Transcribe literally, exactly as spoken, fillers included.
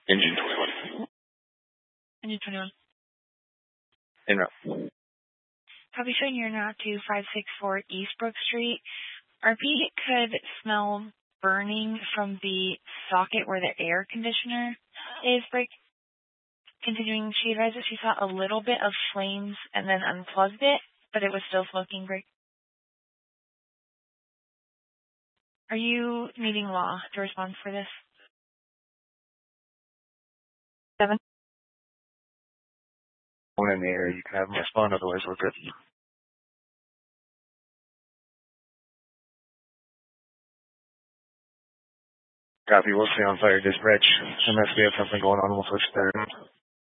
Engine twenty-one. Engine twenty-one. En route. Copy, showing you're now to five sixty-four East Brook Street. R P could smell burning from the socket where the air conditioner is. Break. Continuing, she advised that she saw a little bit of flames and then unplugged it, but it was still smoking. Break. Are you needing law to respond for this? Seven. One in the air, you can have them respond, otherwise we're good. Copy, we'll stay on fire dispatch. Unless we have something going on, we'll switch there.